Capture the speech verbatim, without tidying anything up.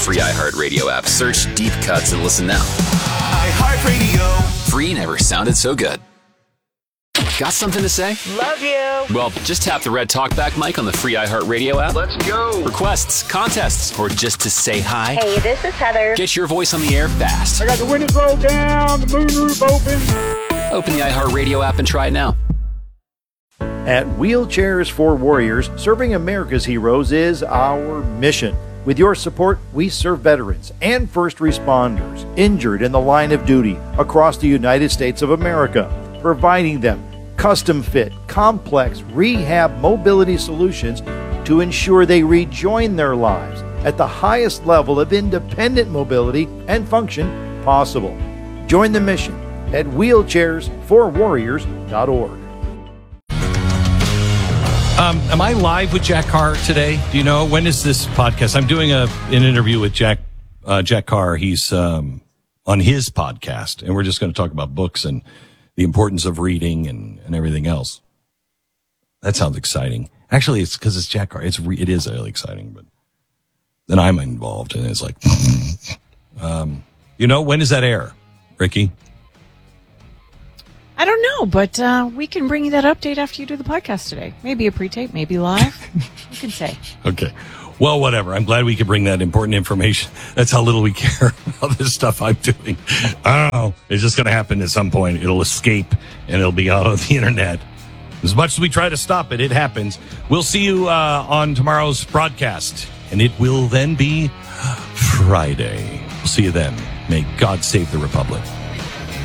Free iHeartRadio app. Search Deep Cuts and listen now. iHeartRadio. Free never sounded so good. Got something to say? Love you. Well, just tap the red talkback mic on the free iHeartRadio app. Let's go. Requests, contests, or just to say hi. Hey, this is Heather. Get your voice on the air fast. I got the windows rolled down, the moonroof open. Open the iHeartRadio app and try it now. At Wheelchairs for Warriors, serving America's heroes is our mission. With your support, we serve veterans and first responders injured in the line of duty across the United States of America, providing them custom-fit, complex rehab mobility solutions to ensure they rejoin their lives at the highest level of independent mobility and function possible. Join the mission at wheelchairs for warriors dot org. Um, am I live with Jack Carr today? Do you know, when is this podcast? I'm doing a an interview with Jack uh, Jack Carr. He's um, on his podcast, and we're just going to talk about books and the importance of reading and, and everything else. That sounds exciting. Actually, it's because it's Jack Carr. It's re- it is really exciting, but then I'm involved, and it's like, um, you know, when does that air, Ricky? I don't know, but uh, we can bring you that update after you do the podcast today. Maybe a pre-tape, maybe live. You can say. Okay. Well, whatever. I'm glad we could bring that important information. That's how little we care about this stuff I'm doing. I don't know. It's just going to happen at some point. It'll escape, and it'll be out on the internet. As much as we try to stop it, it happens. We'll see you uh, on tomorrow's broadcast, and it will then be Friday. We'll see you then. May God save the Republic.